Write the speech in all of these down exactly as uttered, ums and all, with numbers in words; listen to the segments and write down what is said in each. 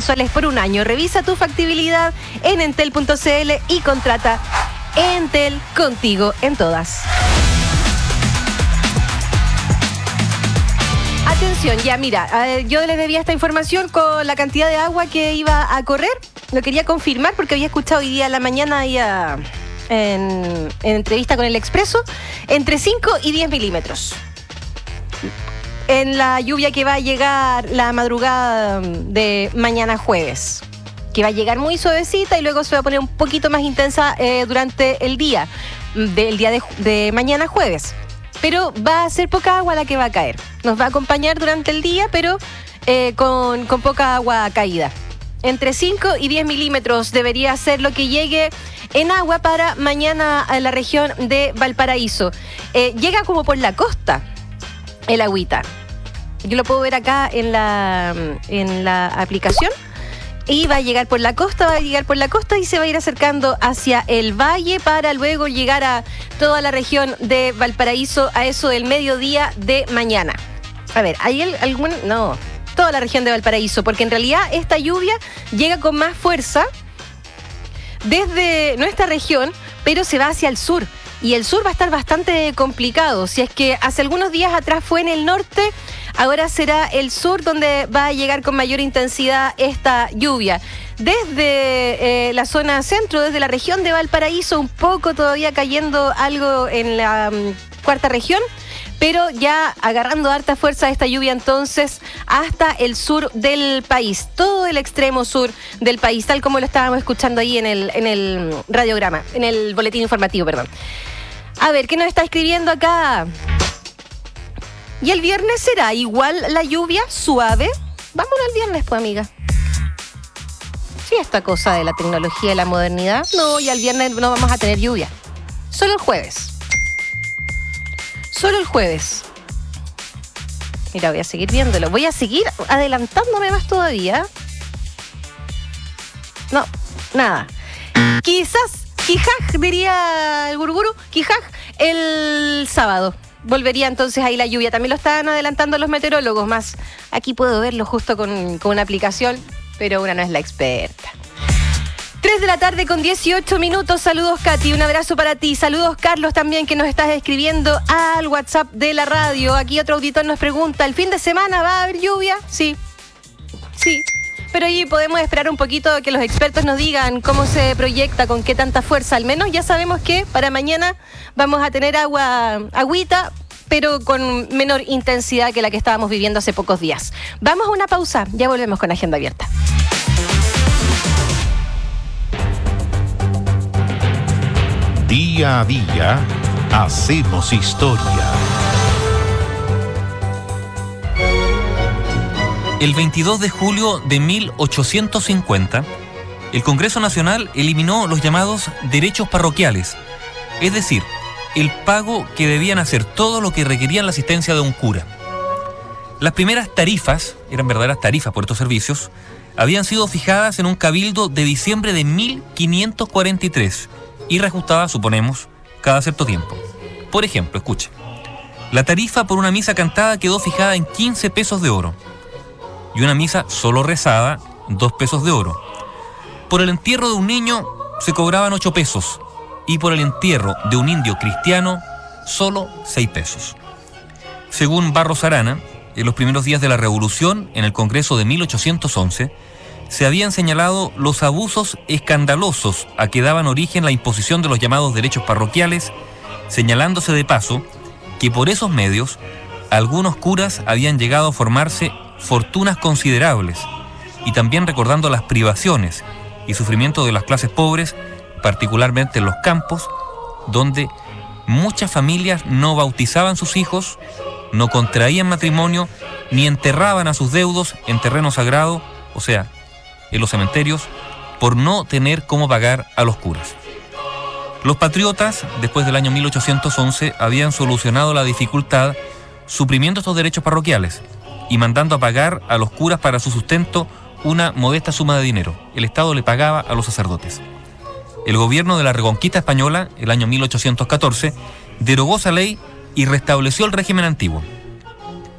mensuales por un año. Revisa tu factibilidad en entel punto c l y contrata Entel, contigo en todas. Atención, ya mira, eh, yo les debía esta información con la cantidad de agua que iba a correr. Lo quería confirmar porque había escuchado hoy día en la mañana ahí a, en, en entrevista con El Expreso, entre cinco y diez milímetros. En la lluvia que va a llegar la madrugada de mañana jueves, que va a llegar muy suavecita y luego se va a poner un poquito más intensa eh, durante el día, del día de, de mañana jueves. Pero va a ser poca agua la que va a caer. Nos va a acompañar durante el día, pero eh, con, con poca agua caída. Entre cinco y diez milímetros debería ser lo que llegue en agua para mañana a la región de Valparaíso. Eh, llega como por la costa el agüita. Yo lo puedo ver acá en la, en la aplicación. Y va a llegar por la costa, va a llegar por la costa y se va a ir acercando hacia el valle para luego llegar a toda la región de Valparaíso a eso del mediodía de mañana. A ver, ¿hay algún...? No, toda la región de Valparaíso, porque en realidad esta lluvia llega con más fuerza desde nuestra región, pero se va hacia el sur. Y el sur va a estar bastante complicado. Si es que hace algunos días atrás fue en el norte, ahora será el sur donde va a llegar con mayor intensidad esta lluvia. Desde eh, la zona centro, desde la región de Valparaíso, un poco todavía cayendo algo en la um, cuarta región, pero ya agarrando harta fuerza esta lluvia entonces hasta el sur del país, todo el extremo sur del país, tal como lo estábamos escuchando ahí en el, en el radiograma, en el boletín informativo, perdón. A ver, ¿qué nos está escribiendo acá? ¿Y el viernes será igual la lluvia suave? Vámonos al viernes, pues, amiga. Sí, esta cosa de la tecnología y la modernidad. No, y al viernes no vamos a tener lluvia. Solo el jueves. Solo el jueves. Mira, voy a seguir viéndolo. Voy a seguir adelantándome más todavía. No, nada. Quizás, quijaj, diría el guruguru, quijaj, el sábado. Volvería entonces ahí la lluvia. También lo estaban adelantando los meteorólogos más. Aquí puedo verlo justo con, con una aplicación, pero una no es la experta. tres de la tarde con dieciocho minutos. Saludos, Katy. Un abrazo para ti. Saludos, Carlos, también, que nos estás escribiendo al WhatsApp de la radio. Aquí otro auditor nos pregunta, ¿el fin de semana va a haber lluvia? Sí. Sí. Pero ahí podemos esperar un poquito que los expertos nos digan cómo se proyecta, con qué tanta fuerza. Al menos ya sabemos que para mañana vamos a tener agua, agüita, pero con menor intensidad que la que estábamos viviendo hace pocos días. Vamos a una pausa. Ya volvemos con Agenda Abierta. Día a día, hacemos historia. El veintidós de julio de mil ochocientos cincuenta, el Congreso Nacional eliminó los llamados derechos parroquiales, es decir, el pago que debían hacer todo lo que requerían la asistencia de un cura. Las primeras tarifas, eran verdaderas tarifas por estos servicios, habían sido fijadas en un cabildo de diciembre de mil quinientos cuarenta y tres y reajustadas, suponemos, cada cierto tiempo. Por ejemplo, escuche, la tarifa por una misa cantada quedó fijada en quince pesos de oro y una misa solo rezada, dos pesos de oro. Por el entierro de un niño se cobraban ocho pesos y por el entierro de un indio cristiano solo seis pesos. Según Barros Arana, en los primeros días de la Revolución, en el Congreso de mil ochocientos once, se habían señalado los abusos escandalosos a que daban origen la imposición de los llamados derechos parroquiales, señalándose de paso que por esos medios algunos curas habían llegado a formarse fortunas considerables, y también recordando las privaciones y sufrimiento de las clases pobres, particularmente en los campos, donde muchas familias no bautizaban sus hijos, no contraían matrimonio, ni enterraban a sus deudos en terreno sagrado, o sea, en los cementerios, por no tener cómo pagar a los curas. Los patriotas, después del año mil ochocientos once, habían solucionado la dificultad suprimiendo estos derechos parroquiales y mandando a pagar a los curas para su sustento una modesta suma de dinero. El Estado le pagaba a los sacerdotes. El gobierno de la Reconquista Española, el año mil ochocientos catorce, derogó esa ley y restableció el régimen antiguo.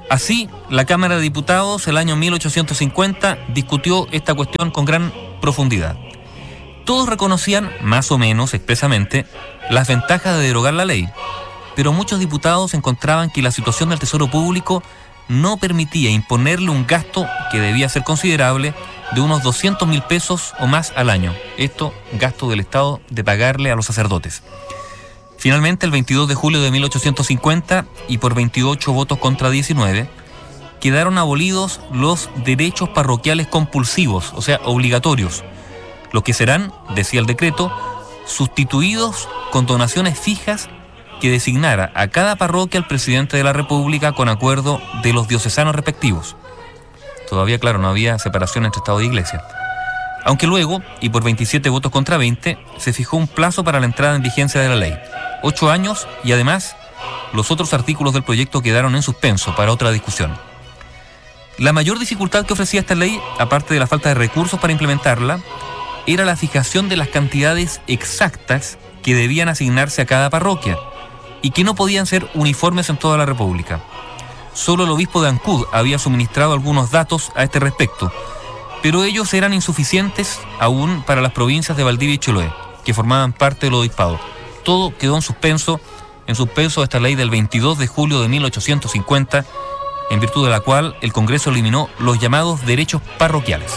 Así, la Cámara de Diputados, el año mil ochocientos cincuenta, discutió esta cuestión con gran profundidad. Todos reconocían, más o menos expresamente, las ventajas de derogar la ley, pero muchos diputados encontraban que la situación del Tesoro Público no permitía imponerle un gasto que debía ser considerable de unos doscientos mil pesos o más al año. Esto, gasto del Estado de pagarle a los sacerdotes. Finalmente, el veintidós de julio de mil ochocientos cincuenta, y por veintiocho votos contra diecinueve, quedaron abolidos los derechos parroquiales compulsivos, o sea, obligatorios, los que serán, decía el decreto, sustituidos con donaciones fijas que designara a cada parroquia el presidente de la República con acuerdo de los diocesanos respectivos. Todavía, claro, no había separación entre Estado e Iglesia. Aunque luego, y por veintisiete votos contra veinte, se fijó un plazo para la entrada en vigencia de la ley. Ocho años, y además, los otros artículos del proyecto quedaron en suspenso para otra discusión. La mayor dificultad que ofrecía esta ley, aparte de la falta de recursos para implementarla, era la fijación de las cantidades exactas que debían asignarse a cada parroquia y que no podían ser uniformes en toda la República. Solo el obispo de Ancud había suministrado algunos datos a este respecto, pero ellos eran insuficientes aún para las provincias de Valdivia y Chiloé, que formaban parte del obispado. Todo quedó en suspenso, en suspenso esta ley del veintidós de julio de mil ochocientos cincuenta, en virtud de la cual el Congreso eliminó los llamados derechos parroquiales.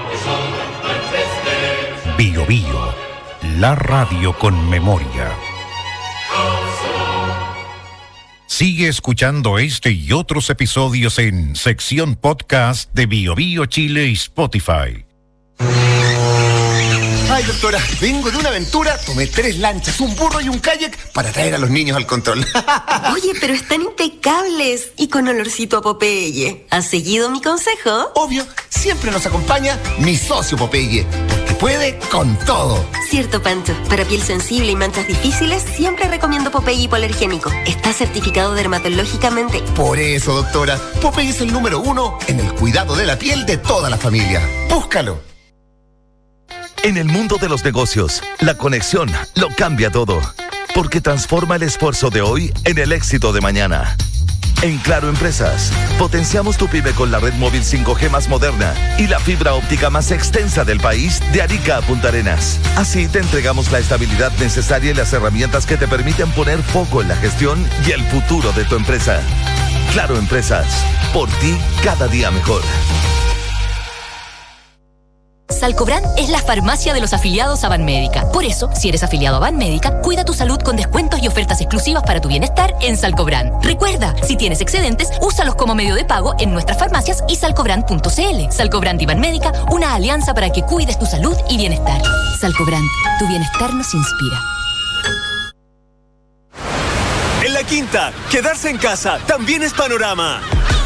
Bio Bio, la radio con memoria. Sigue escuchando este y otros episodios en sección podcast de Bio Bio Chile y Spotify. Ay, doctora, vengo de una aventura, tomé tres lanchas, un burro y un kayak para traer a los niños al control. Oye, pero están impecables y con olorcito a Popeye. ¿Has seguido mi consejo? Obvio, siempre nos acompaña mi socio Popeye, porque puede con todo. Cierto, Pancho. Para piel sensible y manchas difíciles, siempre recomiendo Popeye hipoalergénico. Está certificado dermatológicamente. Por eso, doctora, Popeye es el número uno en el cuidado de la piel de toda la familia. Búscalo. En el mundo de los negocios, la conexión lo cambia todo, porque transforma el esfuerzo de hoy en el éxito de mañana. En Claro Empresas, potenciamos tu pyme con la red móvil cinco G más moderna y la fibra óptica más extensa del país, de Arica a Punta Arenas. Así te entregamos la estabilidad necesaria y las herramientas que te permiten poner foco en la gestión y el futuro de tu empresa. Claro Empresas, por ti cada día mejor. Salcobran es la farmacia de los afiliados a Banmédica. Por eso, si eres afiliado a Banmédica, cuida tu salud con descuentos y ofertas exclusivas para tu bienestar en Salcobran. Recuerda, si tienes excedentes, úsalos como medio de pago en nuestras farmacias y salcobran punto c l. Salcobran y Banmédica, una alianza para que cuides tu salud y bienestar. Salcobran, tu bienestar nos inspira. En La Quinta, quedarse en casa también es panorama.